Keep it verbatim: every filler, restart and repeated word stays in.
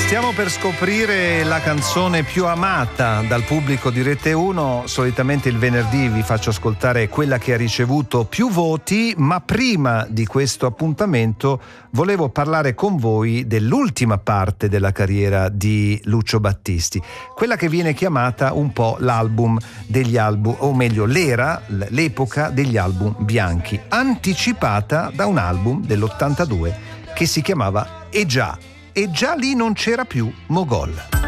Stiamo per scoprire la canzone più amata dal pubblico di Rete uno. Solitamente il venerdì vi faccio ascoltare quella che ha ricevuto più voti, ma prima di questo appuntamento volevo parlare con voi dell'ultima parte della carriera di Lucio Battisti, quella che viene chiamata un po' l'album degli album, o meglio l'era, l'epoca degli album bianchi, anticipata da un album dell'ottantadue che si chiamava E già. E già lì non c'era più Mogol.